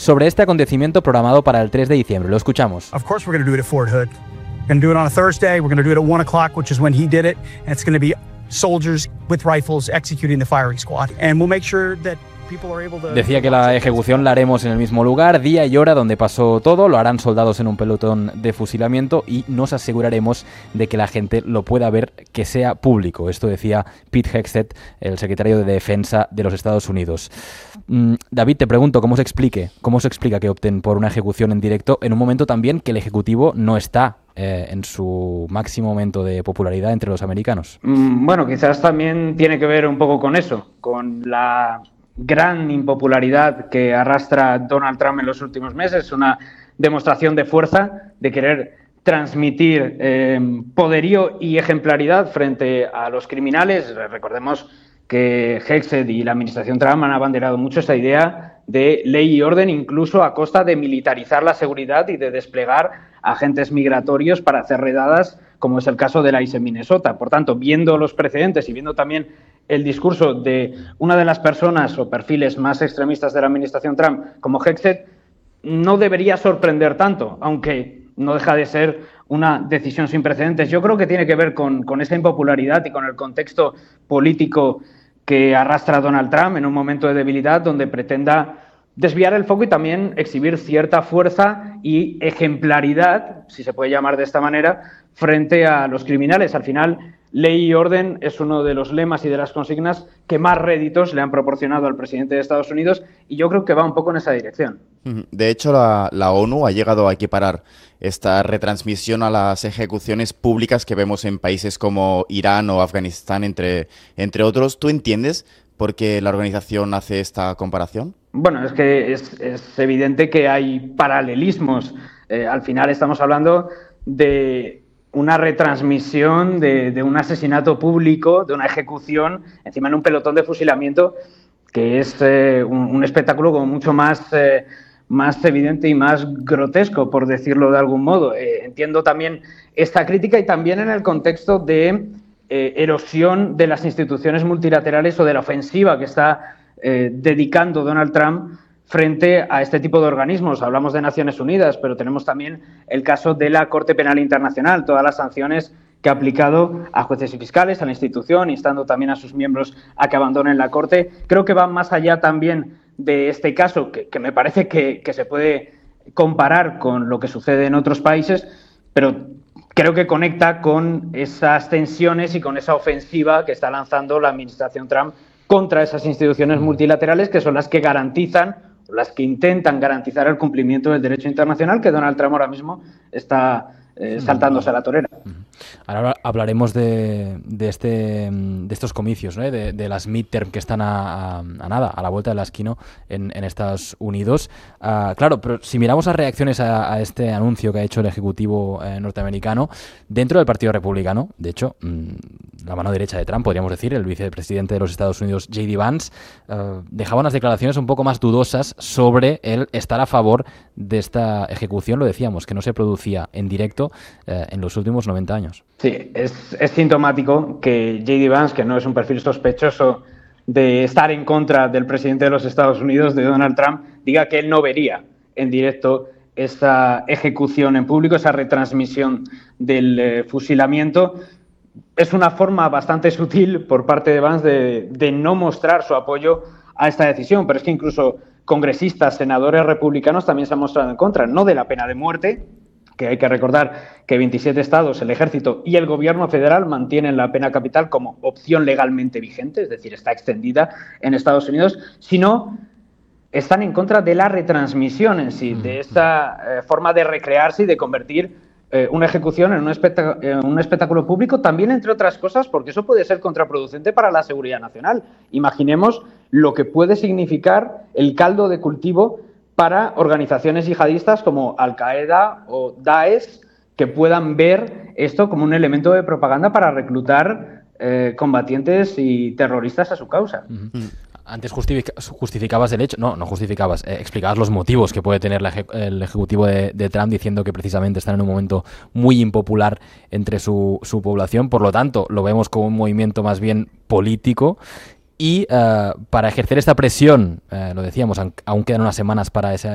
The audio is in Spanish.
sobre este acontecimiento programado para el 3 de diciembre. Lo escuchamos. Of course we're going to do it at Fort Hood. We're going to do it on a Thursday. We're going to do it at 1 o'clock, which is when he did it. And it's going to be soldiers with rifles executing the firing squad. And we'll make sure that decía que la ejecución la haremos en el mismo lugar, día y hora donde pasó todo, lo harán soldados en un pelotón de fusilamiento y nos aseguraremos de que la gente lo pueda ver, que sea público. Esto decía Pete Hegseth, el secretario de Defensa de los Estados Unidos. David, te pregunto, ¿cómo se explica que opten por una ejecución en directo en un momento también que el Ejecutivo no está en su máximo momento de popularidad entre los americanos? Bueno, quizás también tiene que ver un poco con eso, con la gran impopularidad que arrastra Donald Trump en los últimos meses, una demostración de fuerza, de querer transmitir poderío y ejemplaridad frente a los criminales. Recordemos que Hegseth y la administración Trump han abanderado mucho esta idea de ley y orden, incluso a costa de militarizar la seguridad y de desplegar agentes migratorios para hacer redadas, como es el caso de la ICE en Minnesota. Por tanto, viendo los precedentes y viendo también el discurso de una de las personas o perfiles más extremistas de la administración Trump, como Hegseth, no debería sorprender tanto, aunque no deja de ser una decisión sin precedentes. Yo creo que tiene que ver con esa impopularidad y con el contexto político que arrastra Donald Trump en un momento de debilidad donde pretenda desviar el foco y también exhibir cierta fuerza y ejemplaridad, si se puede llamar de esta manera, frente a los criminales. Al final, ley y orden es uno de los lemas y de las consignas que más réditos le han proporcionado al presidente de Estados Unidos y yo creo que va un poco en esa dirección. De hecho, la ONU ha llegado a equiparar esta retransmisión a las ejecuciones públicas que vemos en países como Irán o Afganistán, entre otros. ¿Tú entiendes por qué la organización hace esta comparación? Bueno, es que es evidente que hay paralelismos. Al final estamos hablando de una retransmisión de un asesinato público, de una ejecución, encima en un pelotón de fusilamiento, que es un espectáculo como mucho más evidente y más grotesco, por decirlo de algún modo. Entiendo también esta crítica y también en el contexto de erosión de las instituciones multilaterales o de la ofensiva que está dedicando Donald Trump frente a este tipo de organismos. Hablamos de Naciones Unidas, pero tenemos también el caso de la Corte Penal Internacional, todas las sanciones que ha aplicado a jueces y fiscales, a la institución, instando también a sus miembros a que abandonen la Corte. Creo que va más allá también de este caso, que me parece que se puede comparar con lo que sucede en otros países, pero creo que conecta con esas tensiones y con esa ofensiva que está lanzando la administración Trump contra esas instituciones multilaterales que son las que garantizan, las que intentan garantizar el cumplimiento del derecho internacional, que Donald Trump ahora mismo está saltándose a la torera. Ahora hablaremos de estos comicios, ¿no? de las midterm que están a nada, a la vuelta de la esquina en Estados Unidos. Claro, pero si miramos las reacciones a este anuncio que ha hecho el Ejecutivo norteamericano, dentro del Partido Republicano, de hecho, la mano derecha de Trump, podríamos decir, el vicepresidente de los Estados Unidos, J.D. Vance, dejaba unas declaraciones un poco más dudosas sobre el estar a favor de esta ejecución, lo decíamos, que no se producía en directo en los últimos 90 años. Sí, es sintomático que J.D. Vance, que no es un perfil sospechoso de estar en contra del presidente de los Estados Unidos, de Donald Trump, diga que él no vería en directo esta ejecución en público, esa retransmisión del fusilamiento. Es una forma bastante sutil por parte de Vance de no mostrar su apoyo a esta decisión, pero es que incluso congresistas, senadores republicanos también se han mostrado en contra, no de la pena de muerte, que hay que recordar que 27 estados, el ejército y el gobierno federal mantienen la pena capital como opción legalmente vigente, es decir, está extendida en Estados Unidos, sino están en contra de la retransmisión en sí, de esa forma de recrearse y de convertir una ejecución en un espectáculo público, también entre otras cosas porque eso puede ser contraproducente para la seguridad nacional. Imaginemos lo que puede significar el caldo de cultivo para organizaciones yihadistas como Al-Qaeda o Daesh, que puedan ver esto como un elemento de propaganda para reclutar combatientes y terroristas a su causa. Antes justificabas el hecho, no justificabas, explicabas los motivos que puede tener el ejecutivo de Trump, diciendo que precisamente están en un momento muy impopular entre su población, por lo tanto lo vemos como un movimiento más bien político. Y para ejercer esta presión, lo decíamos, aún quedan unas semanas para esa